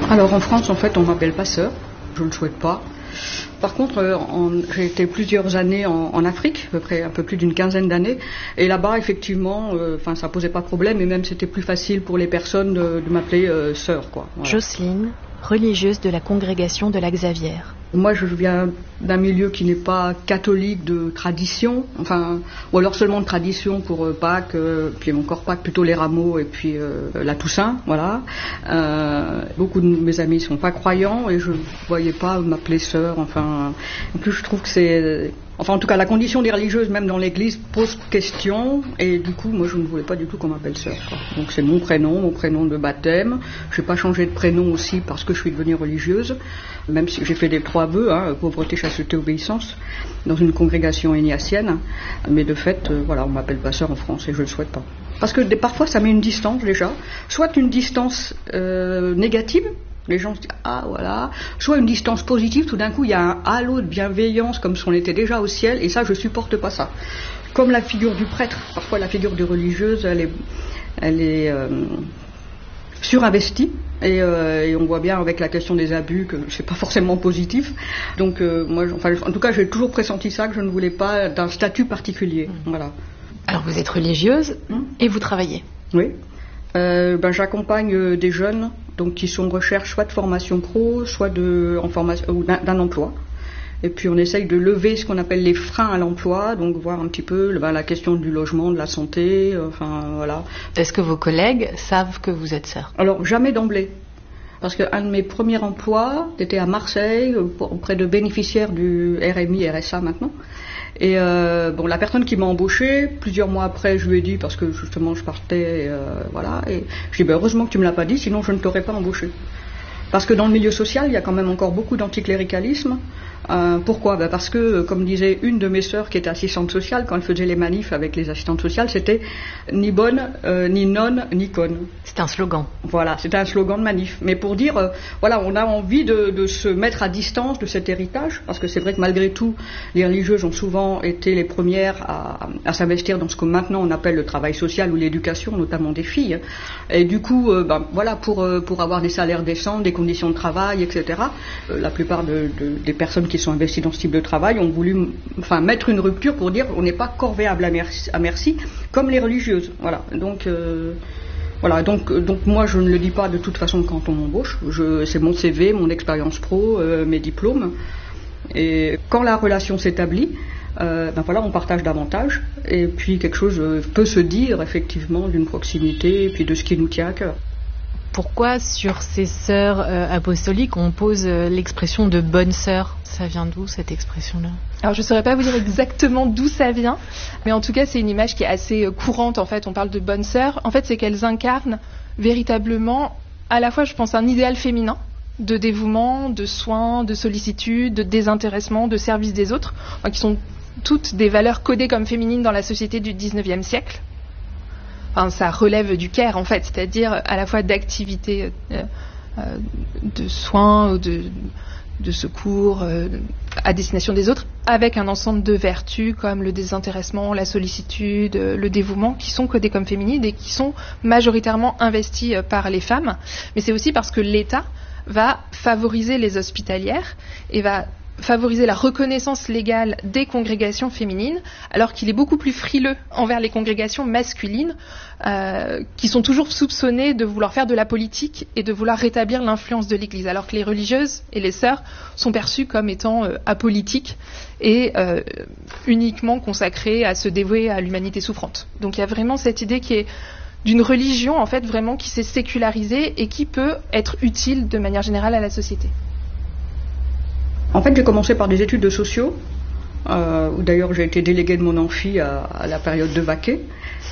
Alors en France, en fait, on m'appelle pas sœur. Je ne le souhaite pas. Par contre, j'ai été plusieurs années en Afrique, à peu près un peu plus d'une quinzaine d'années, et là-bas, effectivement, ça posait pas de problème, et même c'était plus facile pour les personnes de m'appeler sœur, quoi. Voilà. Jocelyne, religieuse de la congrégation de la Xavière. Moi, je viens d'un milieu qui n'est pas catholique de tradition, ou alors seulement de tradition pour Pâques, puis encore Pâques, plutôt les rameaux et puis la Toussaint, voilà. Beaucoup de mes amis sont pas croyants et je voyais pas m'appeler sœur, en plus je trouve que c'est... en tout cas, la condition des religieuses, même dans l'église, pose question, et du coup, moi, je ne voulais pas du tout qu'on m'appelle sœur, quoi. Donc, c'est mon prénom de baptême. Je n'ai pas changé de prénom aussi parce que je suis devenue religieuse, même si j'ai fait des 3 vœux, pauvreté, chasteté, obéissance, dans une congrégation ignatienne. Mais de fait, on ne m'appelle pas sœur en France, et je ne le souhaite pas. Parce que parfois, ça met une distance, déjà. Soit une distance négative, les gens se disent ah voilà, soit une distance positive, tout d'un coup il y a un halo de bienveillance comme si on était déjà au ciel, et ça je supporte pas ça. Comme la figure du prêtre, parfois la figure du religieuse elle est surinvestie, et on voit bien avec la question des abus que c'est pas forcément positif. Donc moi en tout cas j'ai toujours pressenti ça, que je ne voulais pas d'un statut particulier. Voilà. Alors vous êtes religieuse et vous travaillez. Oui. J'accompagne des jeunes donc qui sont en recherche soit de formation pro, soit ou d'un emploi. Et puis on essaye de lever ce qu'on appelle les freins à l'emploi, donc voir un petit peu la question du logement, de la santé, voilà. Est-ce que vos collègues savent que vous êtes sœur ? Alors jamais d'emblée. Parce qu'un de mes premiers emplois était à Marseille, auprès de bénéficiaires du RMI, RSA maintenant. Et la personne qui m'a embauchée, plusieurs mois après, je lui ai dit, parce que justement je partais, et je lui ai dit, heureusement que tu me l'as pas dit, sinon je ne t'aurais pas embauché. Parce que dans le milieu social, il y a quand même encore beaucoup d'anticléricalisme. Pourquoi ? Parce que, comme disait une de mes sœurs qui était assistante sociale, quand elle faisait les manifs avec les assistantes sociales, c'était ni bonne, ni nonne, ni conne. C'était un slogan. Voilà, c'était un slogan de manif. Mais pour dire, on a envie de se mettre à distance de cet héritage, parce que c'est vrai que malgré tout, les religieuses ont souvent été les premières à s'investir dans ce que maintenant on appelle le travail social ou l'éducation, notamment des filles. Et du coup, pour avoir des salaires décents, des conditions de travail, etc., la plupart des personnes qui sont investies dans ce type de travail ont voulu mettre une rupture pour dire on n'est pas corvéable à merci comme les religieuses. Voilà. Donc moi je ne le dis pas de toute façon quand on m'embauche. C'est mon CV, mon expérience pro, mes diplômes. Et quand la relation s'établit, on partage davantage. Et puis quelque chose peut se dire effectivement d'une proximité et puis de ce qui nous tient à cœur. Pourquoi sur ces sœurs apostoliques on pose l'expression de bonne sœur ? Ça vient d'où cette expression-là ? Alors je ne saurais pas vous dire exactement d'où ça vient, mais en tout cas c'est une image qui est assez courante en fait. On parle de bonnes sœurs. En fait c'est qu'elles incarnent véritablement à la fois je pense un idéal féminin de dévouement, de soin, de sollicitude, de désintéressement, de service des autres, qui sont toutes des valeurs codées comme féminines dans la société du 19e siècle. Ça relève du care en fait, c'est-à-dire à la fois d'activités de soins, de secours à destination des autres, avec un ensemble de vertus comme le désintéressement, la sollicitude, le dévouement, qui sont codées comme féminines et qui sont majoritairement investies par les femmes. Mais c'est aussi parce que l'État va favoriser les hospitalières et va favoriser la reconnaissance légale des congrégations féminines, alors qu'il est beaucoup plus frileux envers les congrégations masculines, qui sont toujours soupçonnées de vouloir faire de la politique et de vouloir rétablir l'influence de l'Église, alors que les religieuses et les sœurs sont perçues comme étant apolitiques et uniquement consacrées à se dévouer à l'humanité souffrante. Donc il y a vraiment cette idée qui est d'une religion en fait vraiment qui s'est sécularisée et qui peut être utile de manière générale à la société. En fait, j'ai commencé par des études de sociaux, où d'ailleurs j'ai été déléguée de mon amphi à la période de Vaquet,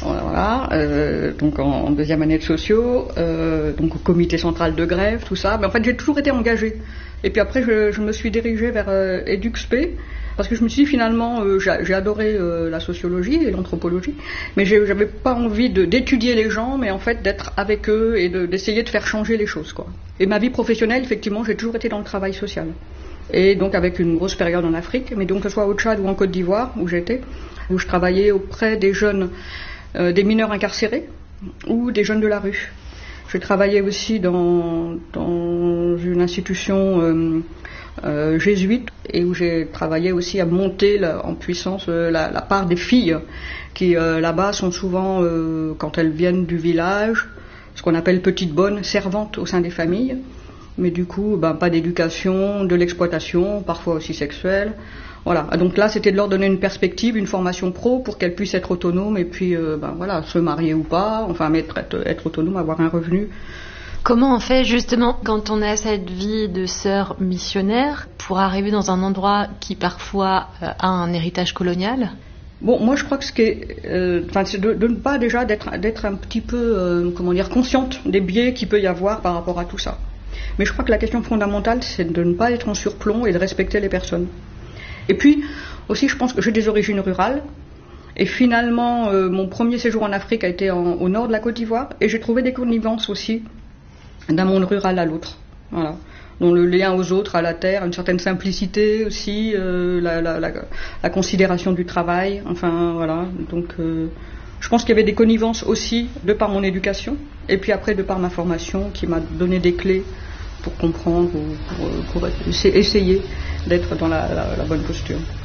donc en deuxième année de sociaux, donc au comité central de grève, tout ça. Mais en fait, j'ai toujours été engagée. Et puis après, je me suis dirigée vers EduxP, parce que je me suis dit finalement, j'ai adoré la sociologie et l'anthropologie, mais j'avais pas envie d'étudier les gens, mais en fait d'être avec eux et d'essayer de faire changer les choses, quoi. Et ma vie professionnelle, effectivement, j'ai toujours été dans le travail social. Et donc avec une grosse période en Afrique, mais donc que ce soit au Tchad ou en Côte d'Ivoire, où j'étais, où je travaillais auprès des jeunes, des mineurs incarcérés ou des jeunes de la rue. J'ai travaillé aussi dans une institution jésuite et où j'ai travaillé aussi à monter en puissance la part des filles qui là-bas sont souvent, quand elles viennent du village, ce qu'on appelle petites bonnes servantes au sein des familles, mais du coup pas d'éducation, de l'exploitation, parfois aussi sexuelle. Voilà. Donc là, c'était de leur donner une perspective, une formation pro pour qu'elles puissent être autonomes et puis voilà, se marier ou pas, enfin être autonome, avoir un revenu. Comment on fait justement quand on a cette vie de sœur missionnaire pour arriver dans un endroit qui parfois a un héritage colonial ? Bon, moi je crois que ce qui est, c'est de ne pas déjà d'être un petit peu, consciente des biais qu'il peut y avoir par rapport à tout ça. Mais je crois que la question fondamentale, c'est de ne pas être en surplomb et de respecter les personnes. Et puis aussi, je pense que j'ai des origines rurales. Et finalement, mon premier séjour en Afrique a été au nord de la Côte d'Ivoire, et j'ai trouvé des connivences aussi d'un monde rural à l'autre. Voilà. Dont le lien aux autres, à la terre, une certaine simplicité aussi, la considération du travail, enfin voilà. Donc je pense qu'il y avait des connivences aussi de par mon éducation et puis après de par ma formation qui m'a donné des clés pour comprendre ou pour essayer d'être dans la bonne posture.